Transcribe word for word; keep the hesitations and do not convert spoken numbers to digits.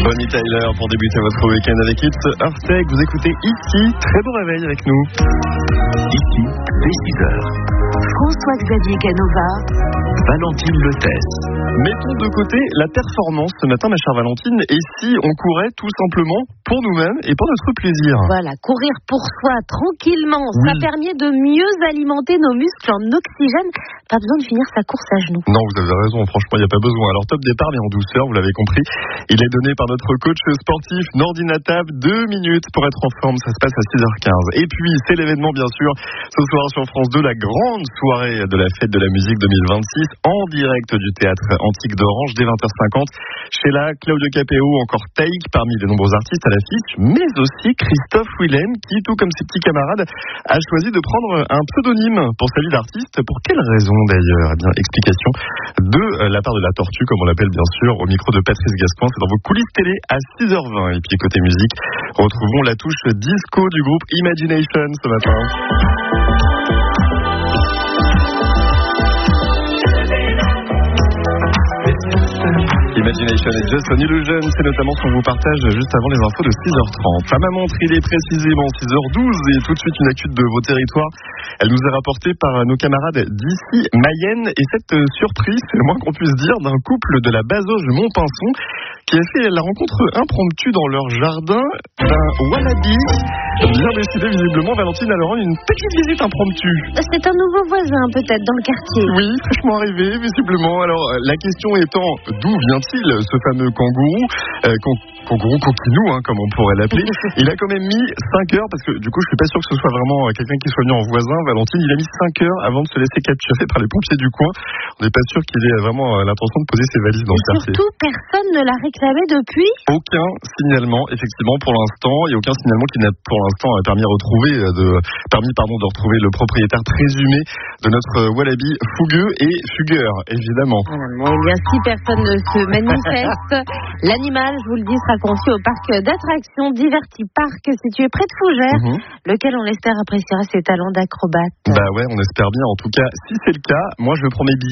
Bonnie Tyler pour débuter votre week-end avec It's Earthquake. Vous écoutez ici, très bon réveil avec nous. Ici, dès six heures. François-Xavier Canova, Valentine Lethès. Mettons de côté la performance ce matin, ma chère Valentine, et si on courait tout simplement pour nous-mêmes et pour notre plaisir? Voilà, courir pour soi tranquillement, oui. Ça permet de mieux alimenter nos muscles en oxygène. Pas besoin de finir sa course à genoux. Non, vous avez raison, franchement, il n'y a pas besoin. Alors, top départ, mais en douceur, vous l'avez compris. Il est donné par notre coach sportif Nordine Atab. Deux minutes pour être en forme, ça se passe à six heures quinze. Et puis, c'est l'événement, bien sûr, ce soir sur France deux, la grande soirée de la fête de la musique deux mille vingt-six, en direct du théâtre Antique d'Orange, dès vingt heures cinquante. Sheila, Claudio Capéo, encore Taïk, parmi les nombreux artistes à l'affiche, mais aussi Christophe Willem, qui, tout comme ses petits camarades, a choisi de prendre un pseudonyme pour sa vie d'artiste. Pour quelle raison, d'ailleurs? Eh bien, explication de la part de la Tortue, comme on l'appelle bien sûr, au micro de Patrice Gascoigne. C'est dans vos coulisses télé à six heures vingt. Et puis, côté musique, retrouvons la touche disco du groupe Imagination ce matin. Imagination et Just an Illusion, c'est notamment ce qu'on vous partage juste avant les infos de six heures trente. À ma montre, il est précisément six heures douze et tout de suite une actu de vos territoires. Elle nous est rapportée par nos camarades d'ici Mayenne et cette surprise, c'est le moins qu'on puisse dire, d'un couple de la Bazoge Montpinçon qui a fait la rencontre impromptue dans leur jardin d'un wallaby. Bien décidé visiblement, Valentine a leur rendre une petite visite impromptue. C'est un nouveau voisin peut-être dans le quartier. Oui, fraîchement arrivé visiblement. Alors la question étant, d'où vient-il ce fameux kangourou euh, con, Kangourou coquinou, hein, comme on pourrait l'appeler. Il a quand même mis cinq heures, parce que du coup je suis pas sûr que ce soit vraiment quelqu'un qui soit venu en voisin, Valentine. Il a mis cinq heures avant de se laisser capturer par les pompiers du coin. On n'est pas sûr qu'il ait vraiment l'intention de poser ses valises dans et le quartier. Surtout, personne ne l'a réclamé depuis. Aucun signalement, effectivement, pour l'instant. Il n'y a aucun signalement qui n'a pour l'instant permis, retrouver de, permis pardon, de retrouver le propriétaire présumé de notre wallaby fougueux et fugueur, évidemment. Voilà, bon, eh bien, si personne ne se manifeste, l'animal, je vous le dis, sera confié au parc d'attractions Diverty Park situé près de Fougères, mmh. lequel on l'espère appréciera ses talents d'acrobate. Bah ouais, on espère bien. En tout cas, si c'est le cas, moi je prends mes billets.